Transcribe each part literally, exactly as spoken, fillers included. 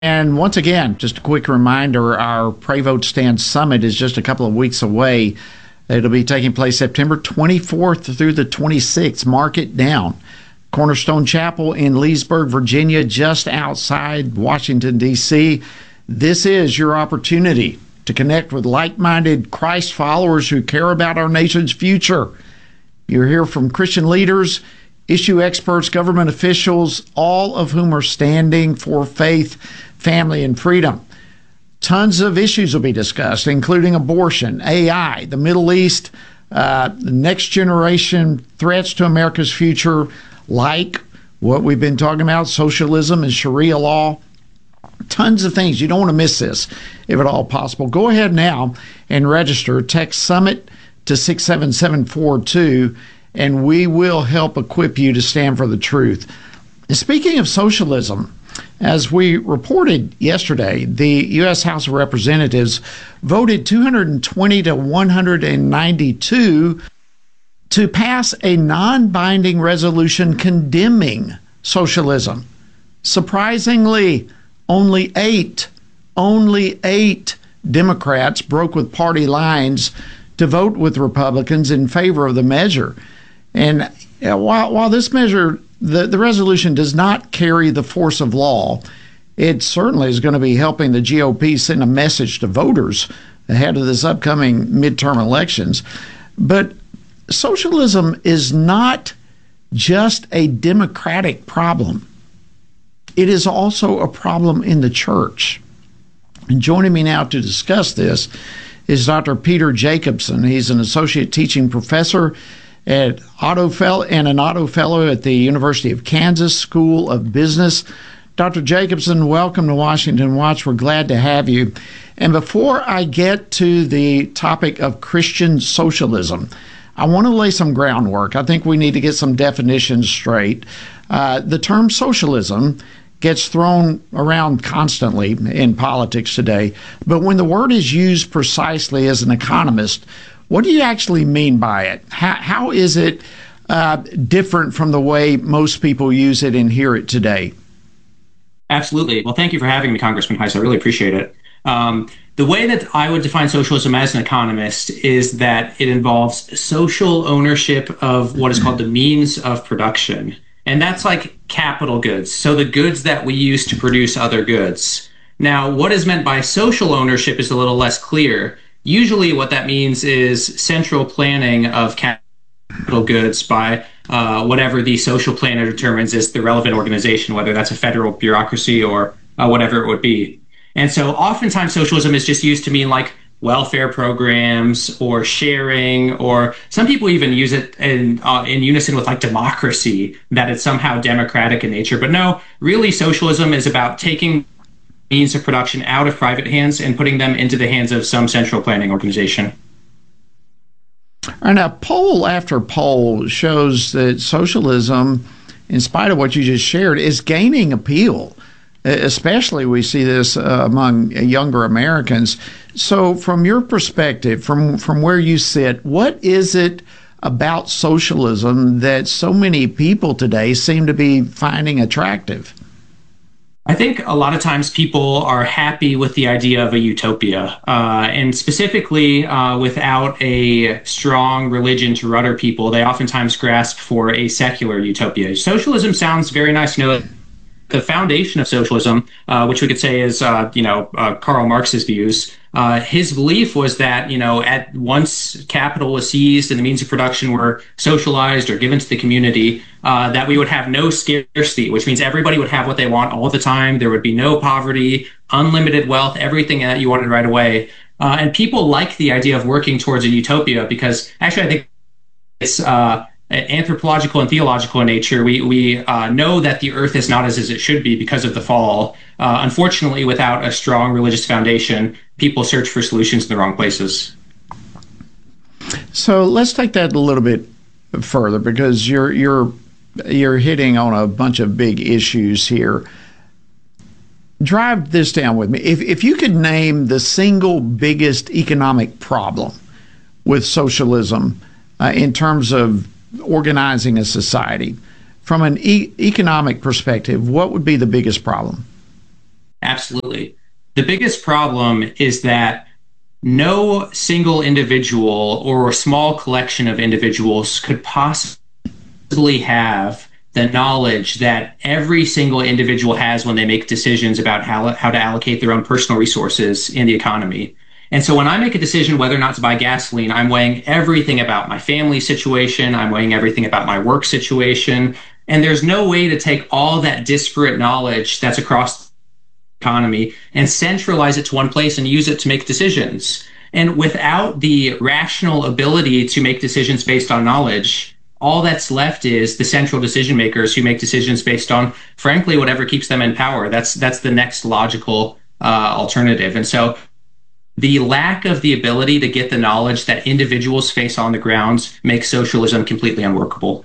And once again, just a quick reminder, our Pray Vote Stand Summit is just a couple of weeks away. It'll be taking place September twenty-fourth through the twenty-sixth. Mark it down. Cornerstone Chapel in Leesburg, Virginia, just outside Washington, D C This is your opportunity to connect with like-minded Christ followers who care about our nation's future. You'll hear from Christian leaders, issue experts, government officials, all of whom are standing for faith, family, and freedom. Tons of issues will be discussed, including abortion, A I, the Middle East, uh, the next generation threats to America's future, like what we've been talking about, socialism and Sharia law. Tons of things. You don't want to miss this, if at all possible. Go ahead now and register. Text SUMMIT to six seven seven four two, and we will help equip you to stand for the truth. And speaking of socialism, as we reported yesterday, the U S House of Representatives voted two hundred twenty to one hundred ninety-two to pass a non-binding resolution condemning socialism. Surprisingly, only eight, only eight Democrats broke with party lines to vote with Republicans in favor of the measure. And while, while this measure, the, the resolution does not carry the force of law, it certainly is going to be helping the G O P send a message to voters ahead of this upcoming midterm elections. But socialism is not just a democratic problem. It is also a problem in the church. And joining me now to discuss this is Doctor Peter Jacobsen. He's an associate teaching professor at Otto Fellow and an Otto Fellow at the University of Kansas School of Business. Doctor Jacobsen, welcome to Washington Watch. We're glad to have you. And before I get to the topic of Christian socialism, I want to lay some groundwork. I think we need to get some definitions straight. Uh, the term socialism gets thrown around constantly in politics today, but when the word is used precisely as an economist, what do you actually mean by it? How, how is it uh, different from the way most people use it and hear it today? Absolutely. Well, thank you for having me, Congressman Heiss. I really appreciate it. Um, the way that I would define socialism as an economist is that it involves social ownership of what is called the means of production. And that's like capital goods. So the goods that we use to produce other goods. Now, what is meant by social ownership is a little less clear. Usually what that means is central planning of capital goods by uh, whatever the social planner determines is the relevant organization, whether that's a federal bureaucracy or uh, whatever it would be. And so oftentimes socialism is just used to mean like welfare programs or sharing, or some people even use it in, uh, in unison with like democracy, that it's somehow democratic in nature. But no, really socialism is about taking means of production out of private hands and putting them into the hands of some central planning organization. And now, poll after poll shows that socialism, in spite of what you just shared, is gaining appeal. Especially we see this uh, among younger Americans. So from your perspective, from, from where you sit, what is it about socialism that so many people today seem to be finding attractive? I think a lot of times people are happy with the idea of a utopia, uh, and specifically uh, without a strong religion to rudder people, they oftentimes grasp for a secular utopia. Socialism sounds very nice. You know, the foundation of socialism, uh, which we could say is, uh, you know, uh, Karl Marx's views. Uh, his belief was that, you know, at once capital was seized and the means of production were socialized or given to the community, uh, that we would have no scarcity, which means everybody would have what they want all the time. There would be no poverty, unlimited wealth, everything that you wanted right away. Uh, and people like the idea of working towards a utopia because actually I think it's uh, anthropological and theological in nature. We we uh, know that the earth is not as, as it should be because of the fall. Uh, unfortunately, without a strong religious foundation, people search for solutions in the wrong places. So let's take that a little bit further, because you're you're you're hitting on a bunch of big issues here. Drive this down with me. If if you could name the single biggest economic problem with socialism uh, in terms of organizing a society, from an e- economic perspective, what would be the biggest problem? Absolutely. The biggest problem is that no single individual or a small collection of individuals could possibly have the knowledge that every single individual has when they make decisions about how, how to allocate their own personal resources in the economy. And so when I make a decision whether or not to buy gasoline, I'm weighing everything about my family situation, I'm weighing everything about my work situation, and there's no way to take all that disparate knowledge that's across the economy and centralize it to one place and use it to make decisions. And without the rational ability to make decisions based on knowledge, all that's left is the central decision makers who make decisions based on, frankly, whatever keeps them in power. That's that's the next logical uh, alternative. And so the lack of the ability to get the knowledge that individuals face on the ground makes socialism completely unworkable.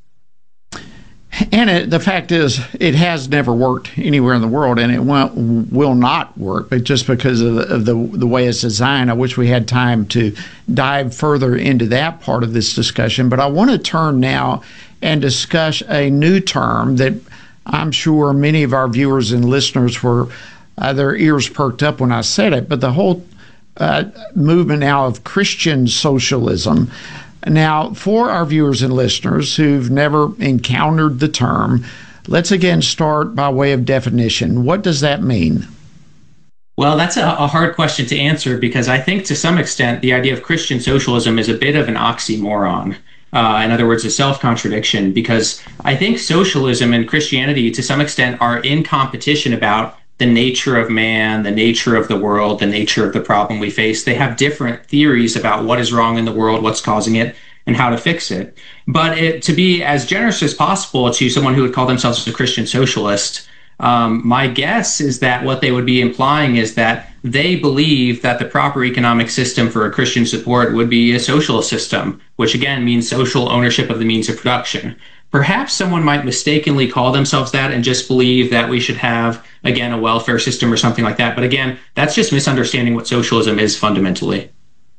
And it, the fact is, it has never worked anywhere in the world, and it won't, will not work, but just because of, the, of the, the way it's designed. I wish we had time to dive further into that part of this discussion, but I want to turn now and discuss a new term that I'm sure many of our viewers and listeners were, uh, their ears perked up when I said it, but the whole uh, movement now of Christian socialism. Now, for our viewers and listeners who've never encountered the term, let's again start by way of definition. What does that mean? Well, that's a, a hard question to answer because I think to some extent the idea of Christian socialism is a bit of an oxymoron. Uh, in other words, a self-contradiction, because I think socialism and Christianity to some extent are in competition about the nature of man, the nature of the world, the nature of the problem we face. They have different theories about what is wrong in the world, what's causing it, and how to fix it. But it, to be as generous as possible to someone who would call themselves a Christian socialist, um, my guess is that what they would be implying is that they believe that the proper economic system for a Christian support would be a socialist system, which again means social ownership of the means of production. Perhaps someone might mistakenly call themselves that and just believe that we should have, again, a welfare system or something like that. But again, that's just misunderstanding what socialism is fundamentally.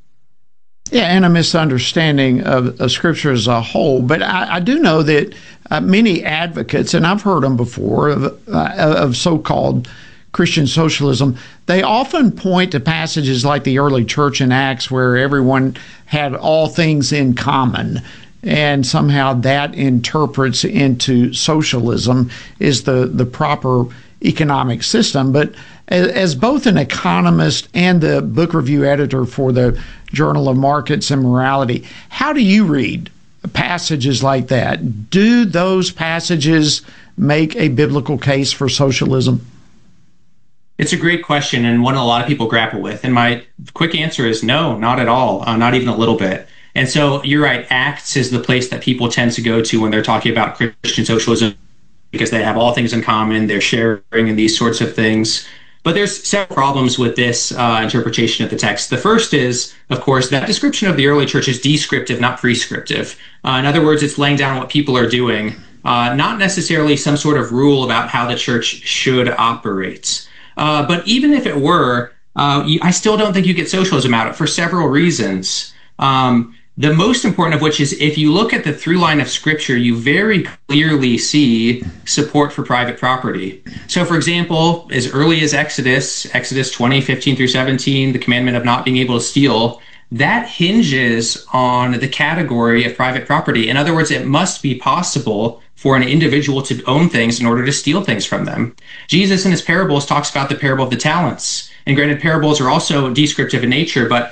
Yeah, and a misunderstanding of, of Scripture as a whole. But I, I do know that uh, many advocates, and I've heard them before, of, uh, of so-called Christian socialism, they often point to passages like the early church in Acts where everyone had all things in common. And somehow that interprets into socialism is the, the proper economic system. But as both an economist and the book review editor for the Journal of Markets and Morality, how do you read passages like that? Do those passages make a biblical case for socialism? It's a great question and one a lot of people grapple with. And my quick answer is no, not at all, uh, not even a little bit. And so you're right, Acts is the place that people tend to go to when they're talking about Christian socialism because they have all things in common, they're sharing and these sorts of things. But there's several problems with this uh, interpretation of the text. The first is, of course, that description of the early church is descriptive, not prescriptive. Uh, in other words, it's laying down what people are doing, uh, not necessarily some sort of rule about how the church should operate. Uh, but even if it were, uh, I still don't think you get socialism out of it for several reasons. Um, The most important of which is if you look at the through line of Scripture, you very clearly see support for private property. So, for example, as early as Exodus, Exodus twenty, fifteen through seventeen, the commandment of not being able to steal, that hinges on the category of private property. In other words, it must be possible for an individual to own things in order to steal things from them. Jesus in his parables talks about the parable of the talents. And granted, parables are also descriptive in nature, but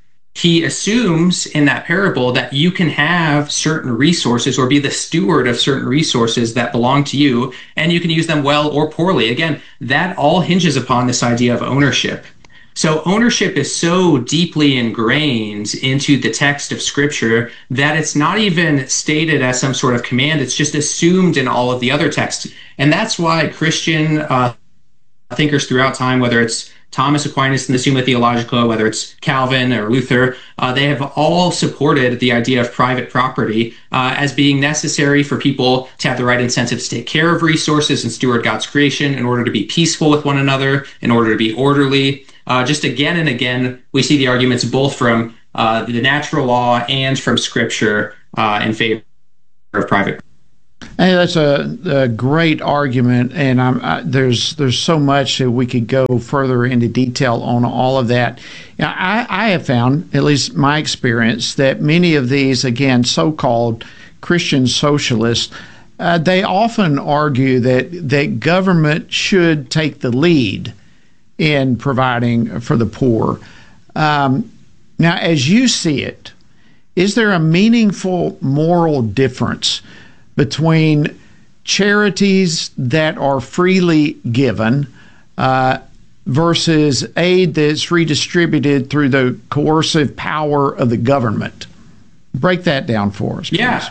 he assumes in that parable that you can have certain resources or be the steward of certain resources that belong to you, and you can use them well or poorly. Again, that all hinges upon this idea of ownership. So ownership is so deeply ingrained into the text of Scripture that it's not even stated as some sort of command. It's just assumed in all of the other texts. And that's why Christian uh, thinkers throughout time, whether it's Thomas Aquinas in the Summa Theologica, whether it's Calvin or Luther, uh, they have all supported the idea of private property uh, as being necessary for people to have the right incentives to take care of resources and steward God's creation in order to be peaceful with one another, in order to be orderly. Uh, just again and again, we see the arguments both from uh, the natural law and from Scripture uh, in favor of private Hey, that's a, a great argument, and I'm, I, there's there's so much that we could go further into detail on all of that. Now, I, I have found, at least my experience, that many of these, again, so-called Christian socialists, uh, they often argue that that government should take the lead in providing for the poor. Um, now, as you see it, is there a meaningful moral difference between charities that are freely given uh, versus aid that's redistributed through the coercive power of the government? Break that down for us, please. Yeah.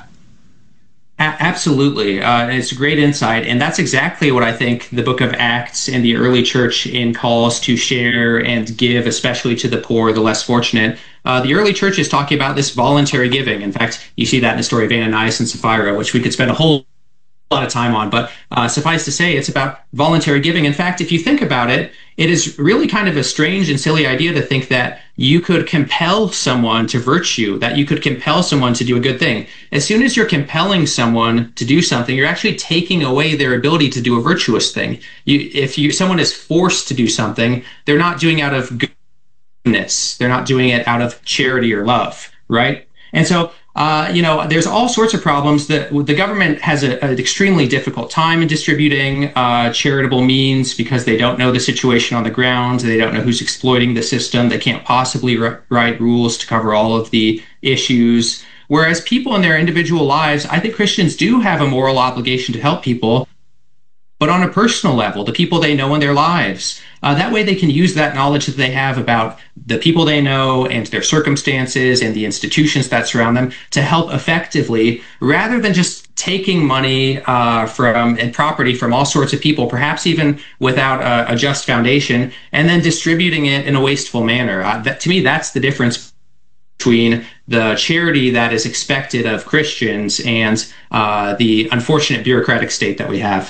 A- absolutely. Uh, it's a great insight. And that's exactly what I think the book of Acts and the early church in calls to share and give, especially to the poor, the less fortunate. Uh, the early church is talking about this voluntary giving. In fact, you see that in the story of Ananias and Sapphira, which we could spend a whole lot of time on. But uh, suffice to say, it's about voluntary giving. In fact, if you think about it, it is really kind of a strange and silly idea to think that you could compel someone to virtue, that you could compel someone to do a good thing. As soon as you're compelling someone to do something, you're actually taking away their ability to do a virtuous thing. You, if you someone is forced to do something, they're not doing out of goodness. They're not doing it out of charity or love, right? And so Uh, you know, there's all sorts of problems that the government has a, an extremely difficult time in distributing uh, charitable means because they don't know the situation on the ground. They don't know who's exploiting the system. They can't possibly write rules to cover all of the issues. Whereas people in their individual lives, I think Christians do have a moral obligation to help people, but on a personal level, the people they know in their lives. Uh, that way they can use that knowledge that they have about the people they know and their circumstances and the institutions that surround them to help effectively, rather than just taking money uh, from and property from all sorts of people, perhaps even without a, a just foundation, and then distributing it in a wasteful manner. Uh, that, to me, that's the difference between the charity that is expected of Christians and uh, the unfortunate bureaucratic state that we have.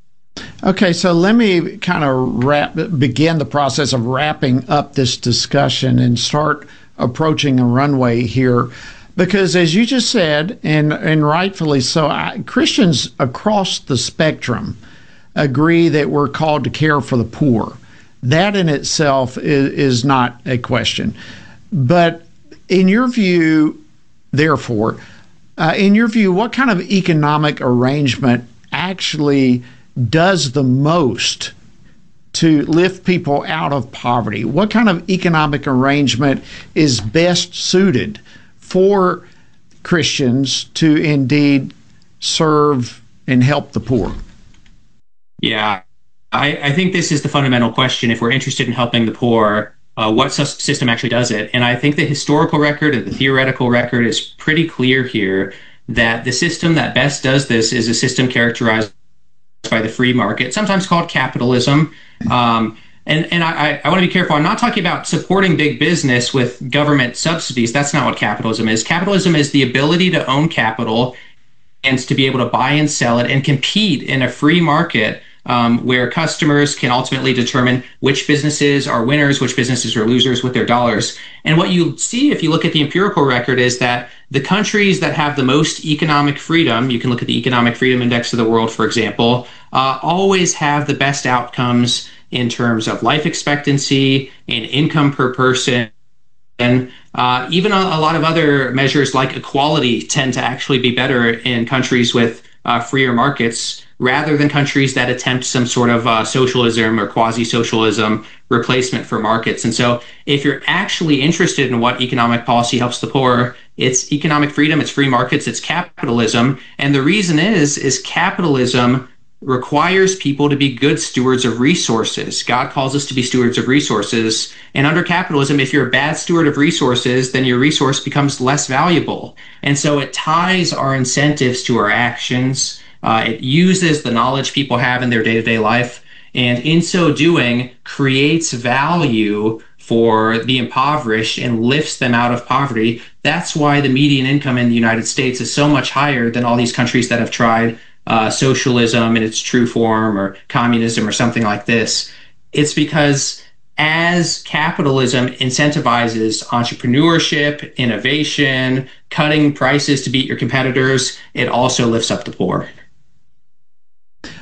Okay, so let me kind of wrap, begin the process of wrapping up this discussion and start approaching a runway here. Because as you just said, and, and rightfully so, I, Christians across the spectrum agree that we're called to care for the poor. That in itself is, is not a question. But in your view, therefore, uh, in your view, what kind of economic arrangement actually does the most to lift people out of poverty? What kind of economic arrangement is best suited for Christians to indeed serve and help the poor? Yeah, I, I think this is the fundamental question. If we're interested in helping the poor, uh, what system actually does it? And I think the historical record and the theoretical record is pretty clear here that the system that best does this is a system characterized by the free market, sometimes called capitalism. Um, and and I, I want to be careful. I'm not talking about supporting big business with government subsidies. That's not what capitalism is. Capitalism is the ability to own capital and to be able to buy and sell it and compete in a free market um, where customers can ultimately determine which businesses are winners, which businesses are losers with their dollars. And what you see if you look at the empirical record is that the countries that have the most economic freedom, you can look at the Economic Freedom Index of the world, for example, uh, always have the best outcomes in terms of life expectancy and income per person. And uh, even a, a lot of other measures like equality tend to actually be better in countries with uh, freer markets rather than countries that attempt some sort of uh, socialism or quasi-socialism replacement for markets. And so if you're actually interested in what economic policy helps the poor, it's economic freedom, it's free markets, it's capitalism. And the reason is, is capitalism requires people to be good stewards of resources. God calls us to be stewards of resources. And under capitalism, if you're a bad steward of resources, then your resource becomes less valuable. And so it ties our incentives to our actions. Uh, it uses the knowledge people have in their day-to-day life, and in so doing, creates value for the impoverished and lifts them out of poverty. That's why the median income in the United States is so much higher than all these countries that have tried uh, socialism in its true form or communism or something like this. It's because as capitalism incentivizes entrepreneurship, innovation, cutting prices to beat your competitors, it also lifts up the poor.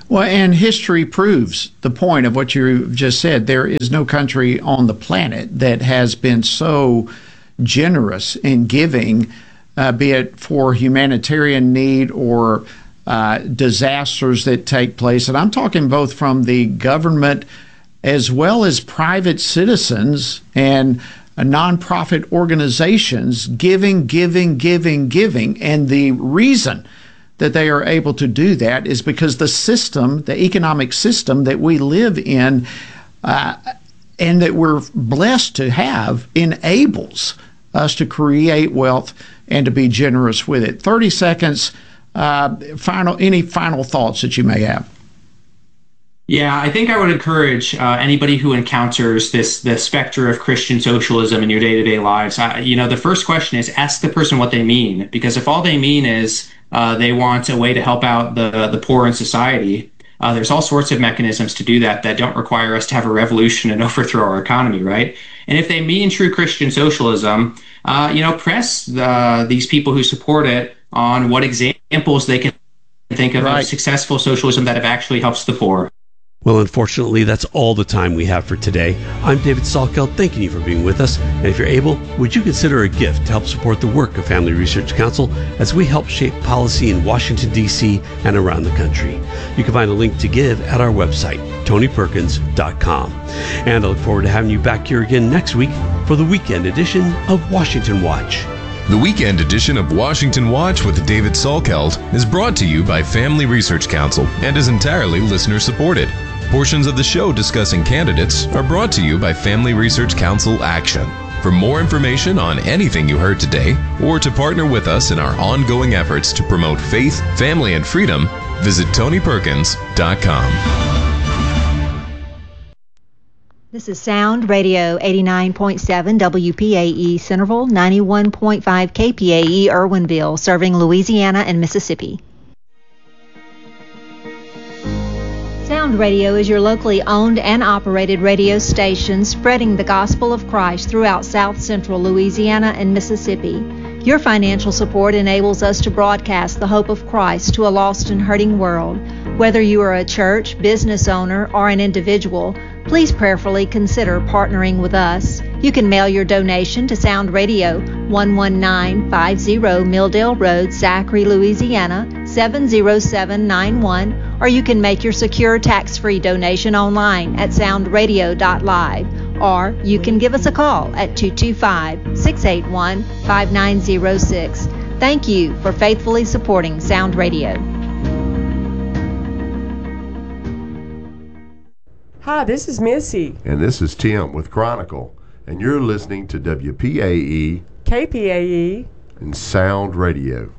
Well, and history proves the point of what you just said. There is no country on the planet that has been so generous in giving, uh, be it for humanitarian need or uh, disasters that take place. And I'm talking both from the government as well as private citizens and uh, nonprofit organizations giving, giving, giving, giving. And the reason that they are able to do that is because the system, the economic system that we live in uh, and that we're blessed to have, enables us to create wealth and to be generous with it. thirty seconds, uh, final, any final thoughts that you may have? Yeah, I think I would encourage uh, anybody who encounters this the specter of Christian socialism in your day-to-day lives. I, you know, the first question is ask the person what they mean, because if all they mean is uh, they want a way to help out the the poor in society, uh, there's all sorts of mechanisms to do that that don't require us to have a revolution and overthrow our economy, right? And if they mean true Christian socialism, uh, you know, press the, these people who support it on what examples they can think of right. of successful socialism that have actually helped the poor. Well, unfortunately, that's all the time we have for today. I'm David Salkeld, thanking you for being with us. And if you're able, would you consider a gift to help support the work of Family Research Council as we help shape policy in Washington, D C and around the country? You can find a link to give at our website, tony perkins dot com. And I look forward to having you back here again next week for the weekend edition of Washington Watch. The weekend edition of Washington Watch with David Salkeld is brought to you by Family Research Council and is entirely listener-supported. Portions of the show discussing candidates are brought to you by Family Research Council Action. For more information on anything you heard today, or to partner with us in our ongoing efforts to promote faith, family, and freedom, visit tony perkins dot com. This is Sound Radio eighty-nine point seven W P A E Centerville, ninety-one point five K P A E Irwinville, serving Louisiana and Mississippi. Sound Radio is your locally owned and operated radio station spreading the gospel of Christ throughout South Central Louisiana and Mississippi. Your financial support enables us to broadcast the hope of Christ to a lost and hurting world. Whether you are a church, business owner, or an individual, please prayerfully consider partnering with us. You can mail your donation to Sound Radio, one one nine five zero Milldale Road, Zachary, Louisiana, seven zero seven nine one, or you can make your secure tax-free donation online at sound radio dot live, or you can give us a call at two two five, six eight one, five nine zero six. Thank you for faithfully supporting Sound Radio. Hi, this is Missy. And this is Tim with Chronicle. And you're listening to W P A E K P A E and Sound Radio.